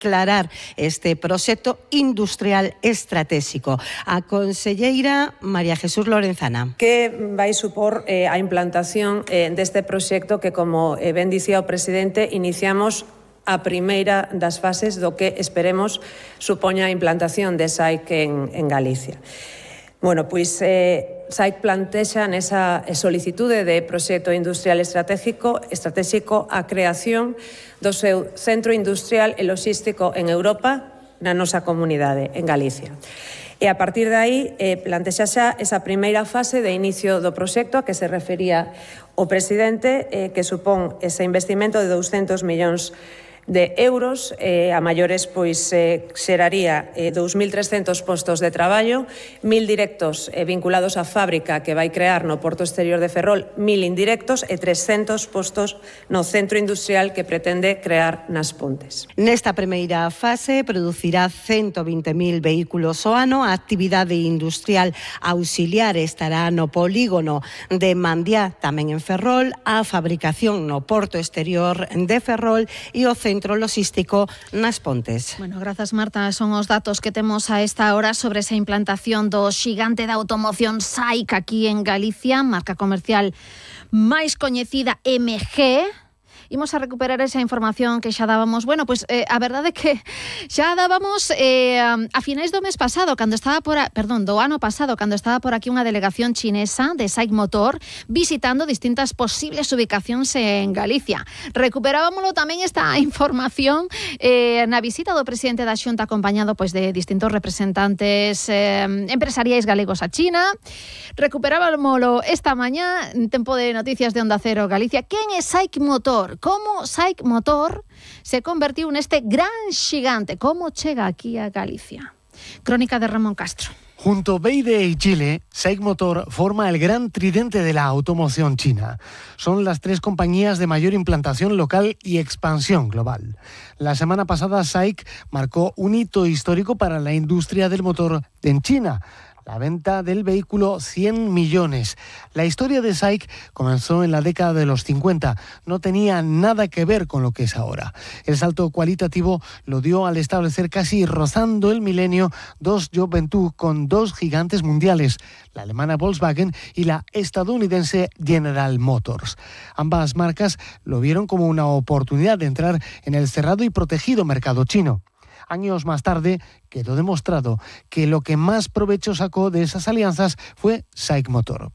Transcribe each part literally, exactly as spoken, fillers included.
aclarar este proxecto industrial estratégico. A conselleira María Jesús Lorenzana. Que vai supor eh, a implantación eh, deste proxecto que, como eh, ben dicía o presidente, iniciamos a primeira das fases do que esperemos supoña a implantación de S A I C en, en Galicia. Bueno, pois eh, S A I C plantexa nesa solicitude de proxecto industrial estratégico, estratégico a creación do seu centro industrial e logístico en Europa, na nosa comunidade, en Galicia. E a partir de aí eh, plantexa xa esa primeira fase de inicio do proxecto a que se refería o presidente, eh, que supón ese investimento de douscentos millóns de euros, eh, a maiores pois eh, xeraría eh, dous mil trescentos postos de traballo, mil directos eh, vinculados á fábrica que vai crear no Porto Exterior de Ferrol, mil indirectos e trescentos postos no centro industrial que pretende crear nas Pontes. Nesta primeira fase producirá ciento vinte mil vehículos ao ano. A actividade industrial auxiliar estará no polígono de Mandiá, tamén en Ferrol, a fabricación no Porto Exterior de Ferrol e o centro centro logístico nas Pontes. Bueno, grazas, Marta. Son os datos que temos a esta hora sobre esa implantación do xigante da automoción S A I C aquí en Galicia, marca comercial máis coñecida M G. Imos a recuperar esa información que xa dábamos. Bueno, pois pues, eh, a verdade é que xa dábamos eh, a finais do mes pasado, cando estaba por a, perdón, do ano pasado, cando estaba por aquí unha delegación chinesa de S A I C Motor visitando distintas posibles ubicacións en Galicia. Recuperábamoslo tamén esta información eh, na visita do presidente da Xunta acompañado pois de distintos representantes eh, empresariais galegos a China. Recuperábamoslo esta mañá en tempo de noticias de Onda Cero Galicia. Quen é S A I C Motor? Como S A I C Motor se convertiu neste gran xigante? Como chega aquí a Galicia? Crónica de Ramón Castro. Junto a B Y D y Chile, S A I C Motor forma el gran tridente de la automoción china. Son las tres compañías de mayor implantación local y expansión global. La semana pasada S A I C marcó un hito histórico para la industria del motor en China. La venta del vehículo cien millones. La historia de S A I C comenzó en la década de los cincuenta. No tenía nada que ver con lo que es ahora. El salto cualitativo lo dio al establecer, casi rozando el milenio, dos joint venture con dos gigantes mundiales, la alemana Volkswagen y la estadounidense General Motors. Ambas marcas lo vieron como una oportunidad de entrar en el cerrado y protegido mercado chino. Años más tarde quedó demostrado que lo que más provecho sacó de esas alianzas fue S A I C Motor.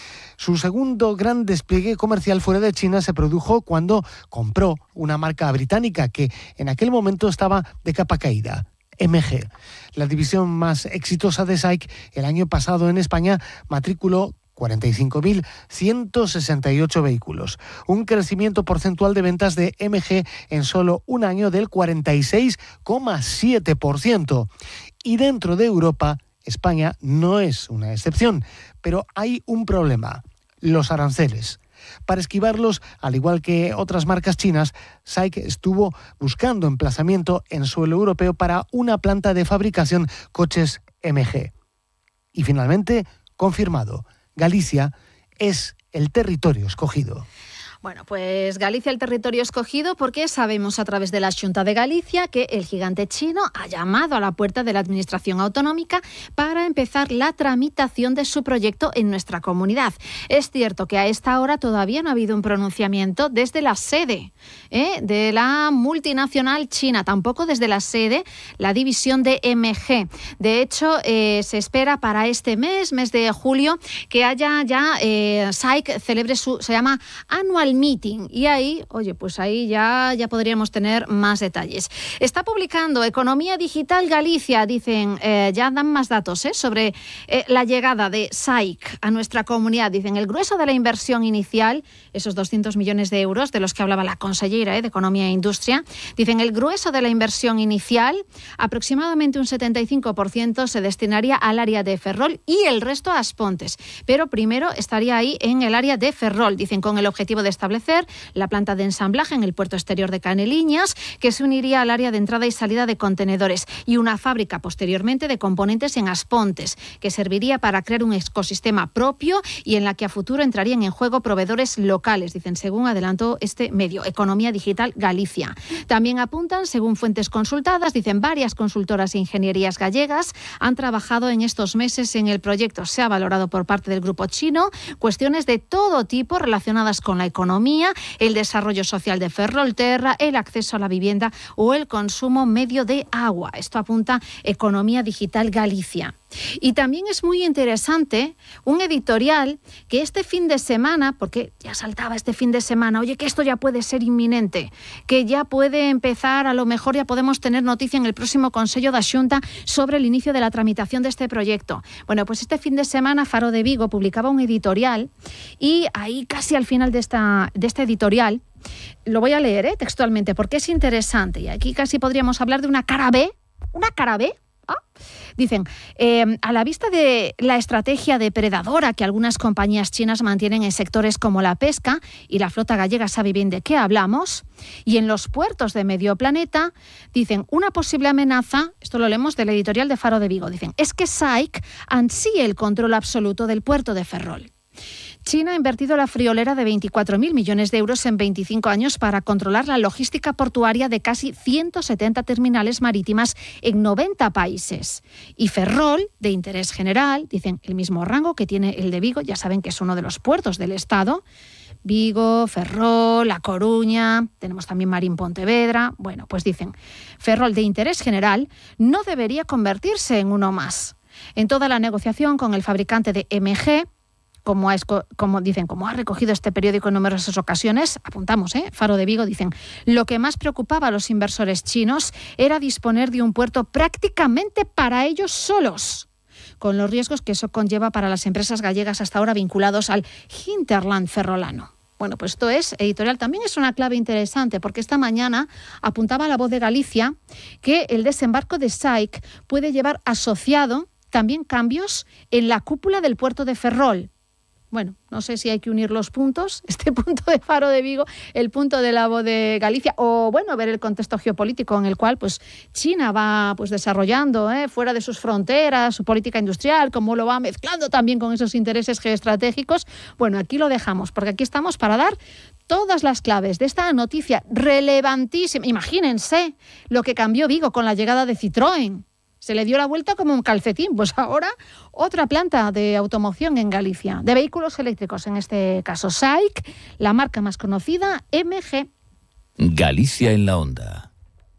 Su segundo gran despliegue comercial fuera de China se produjo cuando compró una marca británica que en aquel momento estaba de capa caída, M G. La división más exitosa de S A I C el año pasado en España matriculó cuarenta y cinco mil ciento sesenta y ocho vehículos, un crecimiento porcentual de ventas de M G en solo un año del cuarenta y seis coma siete por ciento. Y dentro de Europa, España no es una excepción, pero hay un problema: los aranceles. Para esquivarlos, al igual que otras marcas chinas, S A I C estuvo buscando emplazamiento en suelo europeo para una planta de fabricación coches M G. Y finalmente, confirmado, Galicia es el territorio escogido. Bueno, pues Galicia el territorio escogido porque sabemos a través de la Xunta de Galicia que el gigante chino ha llamado a la puerta de la Administración Autonómica para empezar la tramitación de su proyecto en nuestra comunidad. Es cierto que a esta hora todavía no ha habido un pronunciamiento desde la sede ¿eh? de la multinacional china, tampoco desde la sede, la división de M G. De hecho, eh, se espera para este mes, mes de julio, que haya ya eh, S A I C celebre su, se llama Annual Meeting, y ahí, oye, pues ahí ya, ya podríamos tener más detalles. Está publicando Economía Digital Galicia, dicen, eh, ya dan más datos ¿eh? sobre eh, la llegada de S A I C a nuestra comunidad. Dicen, el grueso de la inversión inicial, esos doscientos millones de euros de los que hablaba la consellera ¿eh? de Economía e Industria, dicen, el grueso de la inversión inicial, aproximadamente un setenta y cinco por ciento se destinaría al área de Ferrol y el resto a As Pontes, pero primero estaría ahí en el área de Ferrol, dicen, con el objetivo de establecer establecer la planta de ensamblaje en el puerto exterior de Caneliñas, que se uniría al área de entrada y salida de contenedores, y una fábrica posteriormente de componentes en Aspontes, que serviría para crear un ecosistema propio y en la que a futuro entrarían en juego proveedores locales, dicen, según adelantó este medio, Economía Digital Galicia. También apuntan, según fuentes consultadas, dicen, varias consultoras e ingenierías gallegas han trabajado en estos meses en el proyecto. Se ha valorado por parte del grupo chino cuestiones de todo tipo relacionadas con la economía, el desarrollo social de Ferrolterra, el acceso a la vivienda o el consumo medio de agua. Esto apunta Economía Digital Galicia. Y también es muy interesante un editorial que este fin de semana, porque ya saltaba este fin de semana, oye, que esto ya puede ser inminente, que ya puede empezar, a lo mejor ya podemos tener noticia en el próximo Consello da Xunta sobre el inicio de la tramitación de este proyecto. Bueno, pues este fin de semana Faro de Vigo publicaba un editorial y ahí casi al final de, esta, de este editorial, lo voy a leer ¿eh? textualmente porque es interesante y aquí casi podríamos hablar de una cara B, una cara B. ¿Ah? Dicen, eh, a la vista de la estrategia depredadora que algunas compañías chinas mantienen en sectores como la pesca, y la flota gallega sabe bien de qué hablamos, y en los puertos de medio planeta, dicen, una posible amenaza, esto lo leemos del editorial de Faro de Vigo, dicen, es que S A I C ansíe el control absoluto del puerto de Ferrol. China ha invertido la friolera de veinticuatro mil millones de euros en veinticinco años para controlar la logística portuaria de casi ciento setenta terminales marítimas en noventa países. Y Ferrol, de interés general, dicen el mismo rango que tiene el de Vigo, ya saben que es uno de los puertos del Estado. Vigo, Ferrol, La Coruña, tenemos también Marín Pontevedra. Bueno, pues dicen, Ferrol, de interés general, no debería convertirse en uno más. En toda la negociación con el fabricante de M G, Como, ha, como dicen, como ha recogido este periódico en numerosas ocasiones, apuntamos, ¿eh? Faro de Vigo, dicen, lo que más preocupaba a los inversores chinos era disponer de un puerto prácticamente para ellos solos, con los riesgos que eso conlleva para las empresas gallegas hasta ahora vinculados al hinterland ferrolano. Bueno, pues esto es editorial, también es una clave interesante, porque esta mañana apuntaba La Voz de Galicia que el desembarco de S A I C puede llevar asociado también cambios en la cúpula del puerto de Ferrol. Bueno, no sé si hay que unir los puntos, este punto de Faro de Vigo, el punto de La Voz de Galicia, o bueno, ver el contexto geopolítico en el cual pues China va pues desarrollando ¿eh? fuera de sus fronteras su política industrial, cómo lo va mezclando también con esos intereses geoestratégicos. Bueno, aquí lo dejamos, porque aquí estamos para dar todas las claves de esta noticia relevantísima. Imagínense lo que cambió Vigo con la llegada de Citroën. Se le dio la vuelta como un calcetín. Pues ahora otra planta de automoción en Galicia, de vehículos eléctricos, en este caso S A I C, la marca más conocida, M G. Galicia en la onda.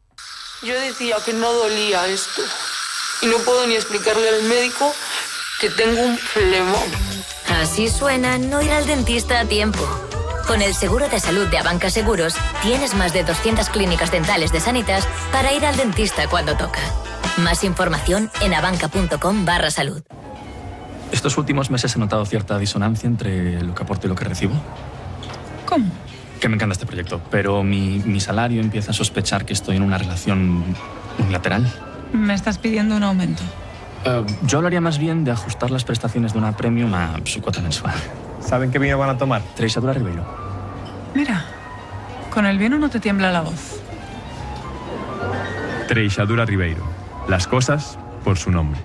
Yo decía que no dolía esto y no puedo ni explicarle al médico que tengo un flemón. Así suena no ir al dentista a tiempo. Con el seguro de salud de Abanca Seguros tienes más de doscientas clínicas dentales de Sanitas para ir al dentista cuando toca. Más información en abanca.com barra salud. Estos últimos meses he notado cierta disonancia entre lo que aporto y lo que recibo. ¿Cómo? Que me encanta este proyecto, pero mi, mi salario empieza a sospechar que estoy en una relación unilateral. ¿Me estás pidiendo un aumento? Uh, yo hablaría más bien de ajustar las prestaciones de una premium a su cuota mensual. ¿Saben qué vino van a tomar? Treixadura Ribeiro. Mira, con el vino no te tiembla la voz. Treixadura Ribeiro. Las cosas por su nombre.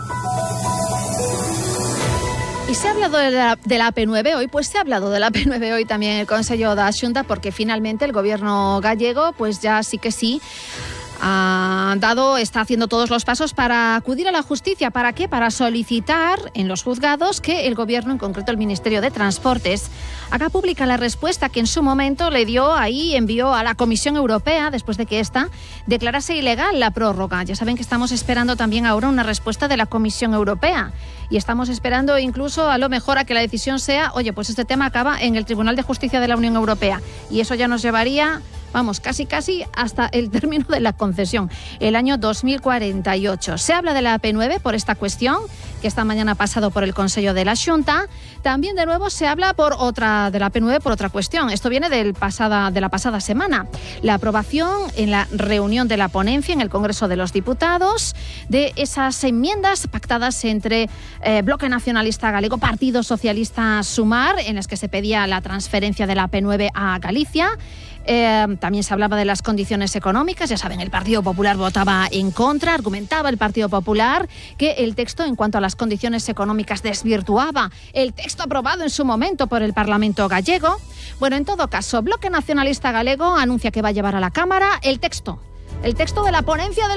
Y se ha hablado de la, de la A P nueve hoy, pues se ha hablado de la A P nueve hoy también en el Consello da Xunta, porque finalmente el gobierno gallego, pues ya sí que sí, ha dado, está haciendo todos los pasos para acudir a la justicia. ¿Para qué? Para solicitar en los juzgados que el gobierno, en concreto el Ministerio de Transportes, haga pública la respuesta que en su momento le dio ahí, envió a la Comisión Europea, después de que ésta declarase ilegal la prórroga. Ya saben que estamos esperando también ahora una respuesta de la Comisión Europea. Y estamos esperando incluso a lo mejor a que la decisión sea, oye, pues este tema acaba en el Tribunal de Justicia de la Unión Europea. Y eso ya nos llevaría, vamos, casi casi hasta el término de la concesión, el año dos mil cuarenta y ocho. Se habla de la A P nueve por esta cuestión que esta mañana ha pasado por el Consejo de la Xunta. También de nuevo se habla por otra de la P nueve por otra cuestión. Esto viene del pasada, de la pasada semana. La aprobación en la reunión de la ponencia en el Congreso de los Diputados de esas enmiendas pactadas entre eh, Bloque Nacionalista Galego, Partido Socialista, Sumar, en las que se pedía la transferencia de la P nueve a Galicia. Eh, también se hablaba de las condiciones económicas. Ya saben, el Partido Popular votaba en contra. Argumentaba el Partido Popular que el texto en cuanto a las condiciones económicas desvirtuaba el texto aprobado en su momento por el Parlamento gallego. Bueno, en todo caso, Bloque Nacionalista Galego anuncia que va a llevar a la Cámara el texto, el texto de la ponencia del